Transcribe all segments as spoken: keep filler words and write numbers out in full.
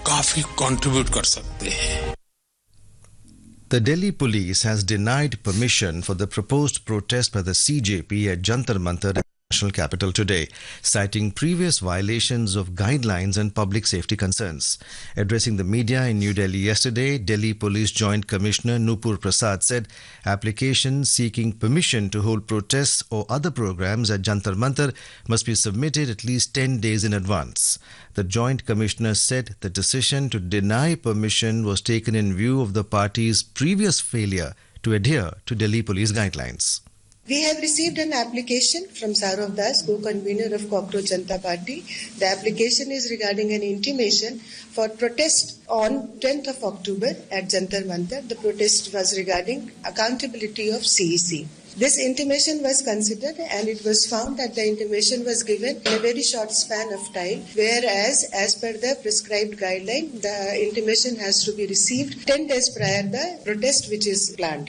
काफी कंट्रीब्यूट कर सकते हैं। The Delhi police has denied permission for the proposed protest by the C J P at Jantar Mantar in the national capital today, citing previous violations of guidelines and public safety concerns. Addressing the media in New Delhi yesterday, Delhi Police Joint Commissioner Nupur Prasad said applications seeking permission to hold protests or other programs at Jantar Mantar must be submitted at least ten days in advance. The Joint Commissioner said the decision to deny permission was taken in view of the party's previous failure to adhere to Delhi police guidelines. We have received an application from Saurav Das, co-convener of Cockroach Janata Party. The application is regarding an intimation for protest on tenth of October at Jantar Mantar. The protest was regarding accountability of C E C. This intimation was considered and it was found that the intimation was given in a very short span of time, whereas as per the prescribed guideline, the intimation has to be received ten days prior to the protest which is planned.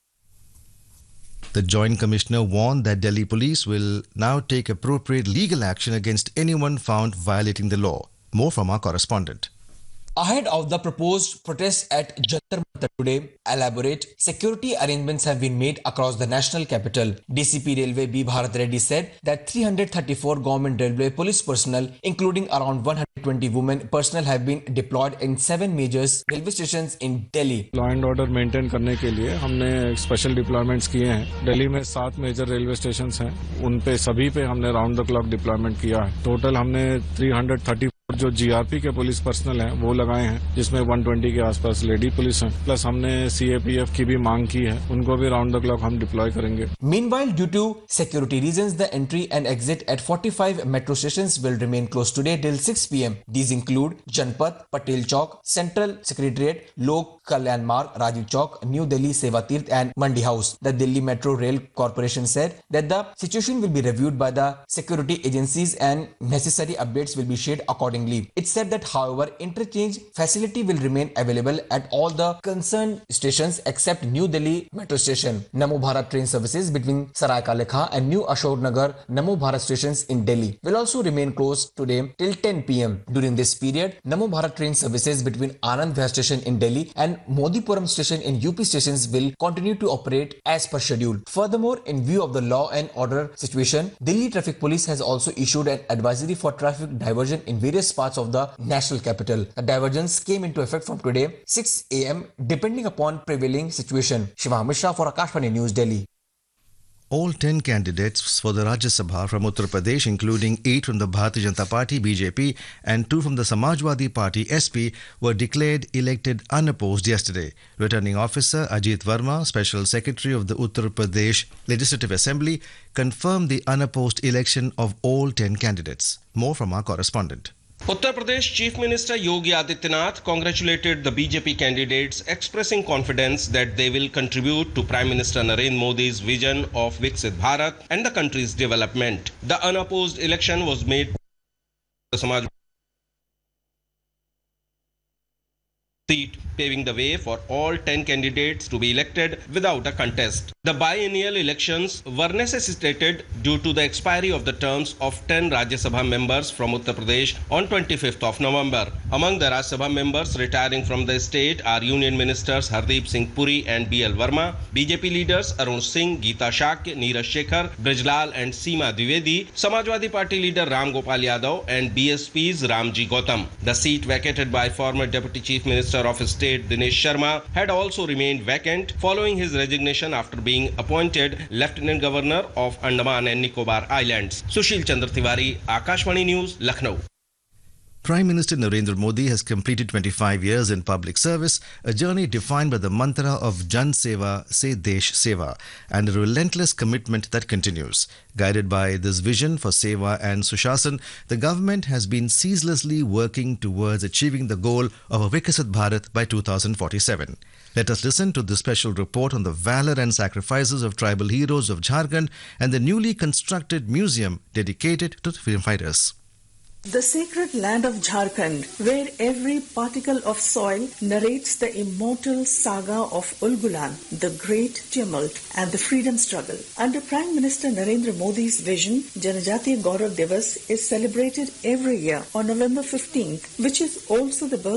The Joint Commissioner warned that Delhi police will now take appropriate legal action against anyone found violating the law. More from our correspondent. Ahead of the proposed protest at Jantar Mantar today, elaborate security arrangements have been made across the national capital. D C P Railway B. Bharat Reddy said that three hundred thirty-four government railway police personnel, including around one hundred twenty women personnel, have been deployed in seven major railway stations in Delhi. Law and order maintain करने के लिए हमने special deployments किए हैं. दिल्ली में सात major railway stations हैं. उन पे सभी पे हमने round the clock deployment किया है. Total हमने three hundred thirty जो जीआरपी के पुलिस पर्सनल हैं वो लगाए हैं, जिसमें one hundred twenty के आसपास लेडी पुलिस हैं, प्लस हमने सीएपीएफ की भी मांग की है, उनको भी राउंड द क्लॉक हम डिप्लॉय करेंगे. Meanwhile, due to security reasons, the entry and exit at forty-five metro stations will remain closed today till six p m These include Janpat, Patel Chowk, Central Secretariat, Lok Kalyan Marg, Rajiv Chowk, New Delhi Seva Tirth and Mandi House. The Delhi Metro Rail Corporation said that the situation will be reviewed by the security agencies and necessary updates will be shared accordingly. It said that, however, interchange facility will remain available at all the concerned stations except New Delhi Metro Station. Namo Bharat train services between Sarai Kale Khan and New Ashok Nagar Namo Bharat stations in Delhi will also remain closed today till ten p m During this period, Namo Bharat train services between Anand Vihar station in Delhi and Modipuram station in U P stations will continue to operate as per schedule. Furthermore, in view of the law and order situation, Delhi Traffic Police has also issued an advisory for traffic diversion in various parts of the national capital. The divergence came into effect from today six a m depending upon prevailing situation. Shiva Mishra for Akashvani News, Delhi. All ten candidates for the Rajya Sabha from Uttar Pradesh, including eight from the Bharatiya Janata Party B J P and two from the Samajwadi Party S P, were declared elected unopposed yesterday. Returning Officer Ajit Verma, Special Secretary of the Uttar Pradesh Legislative Assembly, confirmed the unopposed election of all ten candidates. More from our correspondent. Uttar Pradesh Chief Minister Yogi Adityanath congratulated the B J P candidates, expressing confidence that they will contribute to Prime Minister Narendra Modi's vision of Viksit Bharat and the country's development. The unopposed election was made by the Samaj seat, paving the way for all ten candidates to be elected without a contest. The biennial elections were necessitated due to the expiry of the terms of ten Rajya Sabha members from Uttar Pradesh on twenty-fifth of November. Among the Rajya Sabha members retiring from the state are Union Ministers Hardeep Singh Puri and B L Verma, B J P leaders Arun Singh, Geeta Shakya, Neeraj Shekhar, Brijlal and Seema Dwivedi, Samajwadi Party leader Ram Gopal Yadav and B S P's Ramji Gautam. The seat vacated by former Deputy Chief Minister of State Dinesh Sharma had also remained vacant following his resignation after being appointed Lieutenant Governor of Andaman and Nicobar Islands. Sushil Chandra Tiwari, Akashvani News, Lucknow. Prime Minister Narendra Modi has completed twenty-five years in public service, a journey defined by the mantra of Jan Seva Se Desh Seva and a relentless commitment that continues. Guided by this vision for Seva and Sushasan, the government has been ceaselessly working towards achieving the goal of a Viksit Bharat by two thousand forty-seven. Let us listen to this special report on the valor and sacrifices of tribal heroes of Jharkhand and the newly constructed museum dedicated to the freedom fighters. The sacred land of Jharkhand, where every particle of soil narrates the immortal saga of Ulgulan, the great tumult and the freedom struggle. Under Prime Minister Narendra Modi's vision, Janajatiya Gaurav Divas is celebrated every year on November fifteenth, which is also the birth